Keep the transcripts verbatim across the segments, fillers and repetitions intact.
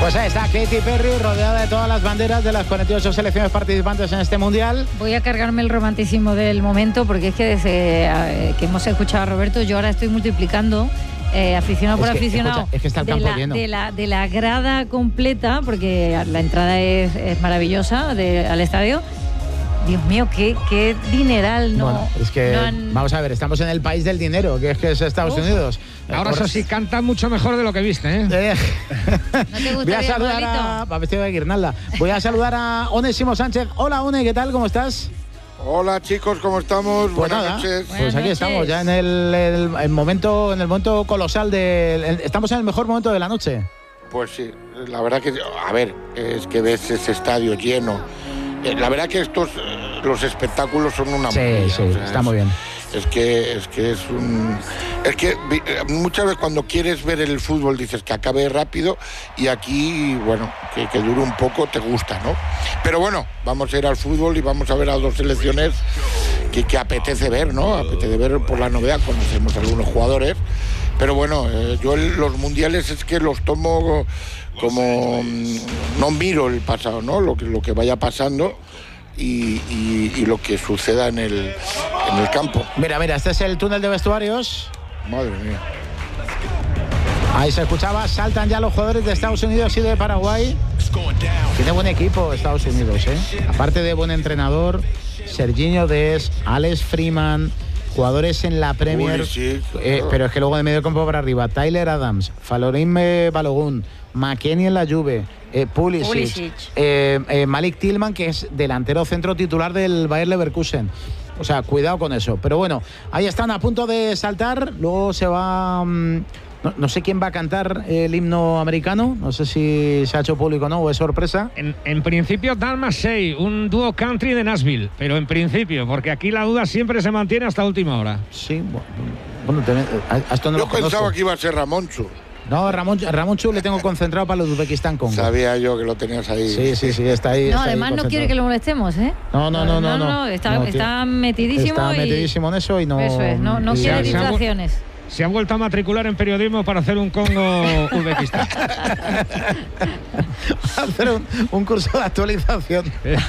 Pues ahí está Katy Perry, rodeada de todas las banderas de las cuarenta y ocho selecciones participantes en este Mundial. Voy a cargarme el romanticismo del momento, porque es que desde eh, que hemos escuchado a Roberto, yo ahora estoy multiplicando eh, aficionado por es que, aficionado. Escucha, es que está el campo de la, lleno. De la, de la grada completa, porque la entrada es, es maravillosa de, al estadio. Dios mío, qué, qué dineral, ¿no? Bueno, es que, no han... vamos a ver, estamos en el país del dinero, que es que es Estados Uf. Unidos. Ahora eso sí, canta mucho mejor de lo que viste, ¿eh? ¿No te Voy a saludar a... Va vestido de guirnalda. Voy a saludar a Onésimo Sánchez. Hola, One, ¿qué tal? ¿Cómo estás? Hola, chicos, ¿cómo estamos? Pues Buenas nada, noches. Pues Buenas aquí noches. estamos, ya en el, el, el momento en el momento colosal de... Estamos en el mejor momento de la noche. Pues sí, la verdad que... A ver, es que ves ese estadio lleno. La verdad que estos... Los espectáculos son una Sí, maravilla, sí, o sea, está es, muy bien. Es que, es que es un... Es que muchas veces cuando quieres ver el fútbol dices que acabe rápido y aquí, bueno, que, que dure un poco, te gusta, ¿no? Pero bueno, vamos a ir al fútbol y vamos a ver a dos selecciones que, que apetece ver, ¿no? Apetece ver por la novedad, conocemos a algunos jugadores, pero bueno, eh, yo el, los mundiales es que los tomo como... No miro el pasado, ¿no? Lo que, lo que vaya pasando. Y, y, y lo que suceda en el, en el campo. Mira, mira, este es el túnel de vestuarios. Madre mía. Ahí se escuchaba, saltan ya los jugadores de Estados Unidos y de Paraguay. Tiene buen equipo Estados Unidos, ¿eh? Aparte de buen entrenador, Serginho Dest, Alex Freeman, jugadores en la Premier. Uy, sí, claro. eh, pero es que luego de medio campo para arriba, Tyler Adams, Falorín Balogun, McKennie en la Juve, eh, Pulisic, Pulisic. Eh, eh, Malik Tillman, que es delantero centro titular del Bayer Leverkusen. O sea, cuidado con eso. Pero bueno, ahí están a punto de saltar. Luego se va... Um, no, no sé quién va a cantar el himno americano. No sé si se ha hecho público o no, o es sorpresa. En, en principio, Dan Massey, un dúo country de Nashville. Pero en principio, porque aquí la duda siempre se mantiene hasta última hora. Sí, bueno, bueno te, a esto no Yo lo pensaba conozco. que iba a ser Ramonchu. No, Ramón, Ramón Chu le tengo concentrado para el Uzbekistán Congo. Sabía yo que lo tenías ahí. Sí, sí, sí, está ahí. No, está además ahí no quiere que lo molestemos, ¿eh? No, no, no, no. no, no está, no, está metidísimo. Está y... metidísimo en eso y no... Eso es, no, no y- quiere se ha- distracciones. Se ha vuelto a matricular en periodismo para hacer un Congo-Uzbekistán. hacer un, un curso de actualización.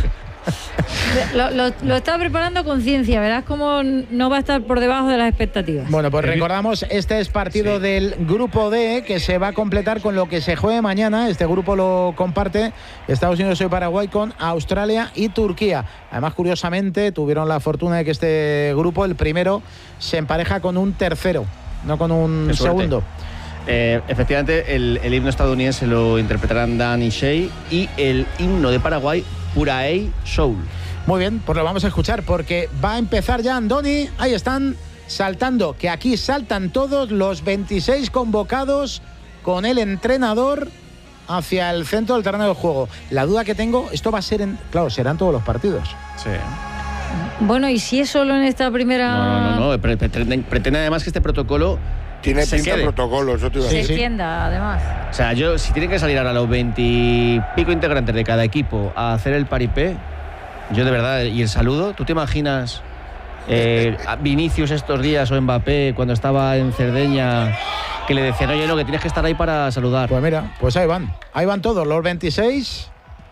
Lo, lo, lo está preparando a conciencia, verás cómo no va a estar por debajo de las expectativas. Bueno, pues recordamos, este es partido Sí. del Grupo D, que se va a completar con lo que se juegue mañana. Este grupo lo comparte Estados Unidos y Paraguay con Australia y Turquía. Además, curiosamente, tuvieron la fortuna de que este grupo, el primero, se empareja con un tercero, no con un Qué suerte. segundo. Eh, efectivamente, el, el himno estadounidense lo interpretarán Dan y Shea, y el himno de Paraguay, Puraei Soul. Muy bien, pues lo vamos a escuchar porque va a empezar ya Andoni. Ahí están saltando, que aquí saltan todos los veintiséis convocados con el entrenador hacia el centro del terreno de juego. La duda que tengo, esto va a ser en... Claro, serán todos los partidos. Sí. Bueno, ¿y si es solo en esta primera...? No, no, no, no. Pre- Pretende, pretende además que este protocolo Tiene se pinta de quede. protocolo, eso te iba a Se decir. sí. extienda, además. O sea, yo, si tienen que salir ahora los veintipico integrantes de cada equipo a hacer el paripé, yo de verdad, y el saludo, ¿tú te imaginas eh, a Vinicius estos días o Mbappé cuando estaba en Cerdeña, que le decían, oye, no, que tienes que estar ahí para saludar? Pues mira, pues ahí van. Ahí van todos, los veintiséis.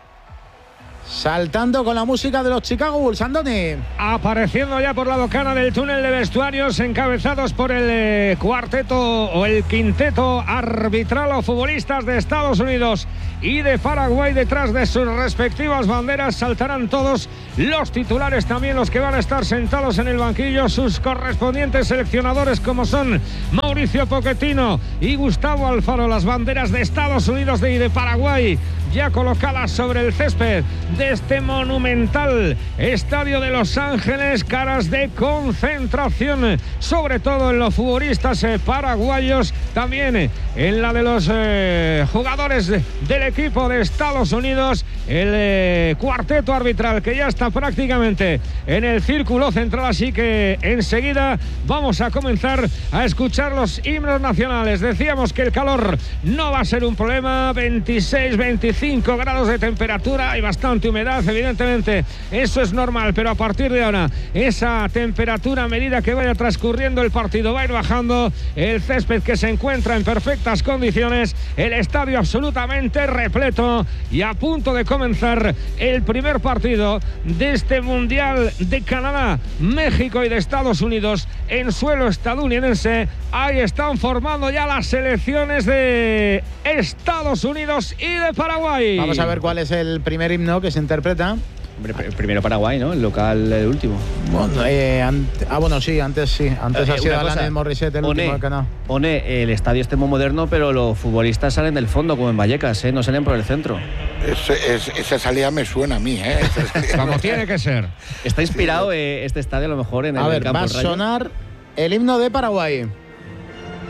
Saltando con la música de los Chicago Bulls, Andoni. Apareciendo ya por la bocana del túnel de vestuarios, encabezados por el eh, cuarteto o el quinteto arbitral o futbolistas de Estados Unidos y de Paraguay. Detrás de sus respectivas banderas saltarán todos los titulares, también los que van a estar sentados en el banquillo, sus correspondientes seleccionadores, como son Mauricio Pochettino y Gustavo Alfaro. Las banderas de Estados Unidos y de Paraguay ya colocadas sobre el césped de este monumental estadio de Los Ángeles. Caras de concentración, sobre todo en los futbolistas eh, paraguayos, también eh, en la de los eh, jugadores de, del equipo de Estados Unidos. El eh, cuarteto arbitral que ya está prácticamente en el círculo central, así que enseguida vamos a comenzar a escuchar los himnos nacionales. Decíamos que el calor no va a ser un problema, veintiséis, veinticinco cinco grados de temperatura y bastante humedad, evidentemente eso es normal, pero a partir de ahora esa temperatura a medida que vaya transcurriendo el partido va a ir bajando, el césped que se encuentra en perfectas condiciones, el estadio absolutamente repleto y a punto de comenzar el primer partido de este Mundial de Canadá, México y de Estados Unidos en suelo estadounidense. Ahí están formando ya las selecciones de Estados Unidos y de Paraguay. Vamos a ver cuál es el primer himno que se interpreta. Hombre, primero Paraguay, ¿no? El local, el último. Bueno, eh, ante, ah, bueno, sí, antes sí. Antes eh, ha sido Alanis Morissette el pone, último del canal. Pone, el estadio este muy moderno, pero los futbolistas salen del fondo, como en Vallecas, ¿eh? No salen por el centro. Ese, es, esa salida me suena a mí, ¿eh? Como tiene que ser. Está inspirado eh, este estadio a lo mejor en el A ver, campo va a sonar el himno de Paraguay.